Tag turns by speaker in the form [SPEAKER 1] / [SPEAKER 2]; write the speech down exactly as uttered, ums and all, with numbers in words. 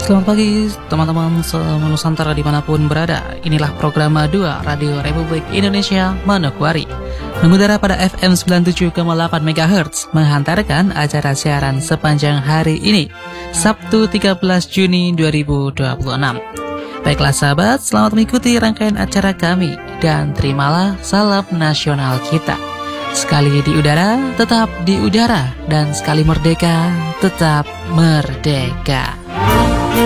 [SPEAKER 1] Selamat pagi teman-teman se-Nusantara dimanapun berada. Inilah program dua Radio Republik Indonesia Manokwari, mengudara pada F M sembilan puluh tujuh koma delapan megahertz, menghantarkan acara siaran sepanjang hari ini, Sabtu tiga belas Juni dua ribu dua puluh enam. Baiklah sahabat, selamat mengikuti rangkaian acara kami dan terimalah salam nasional kita. Sekali di udara, tetap di udara, dan sekali merdeka, tetap merdeka.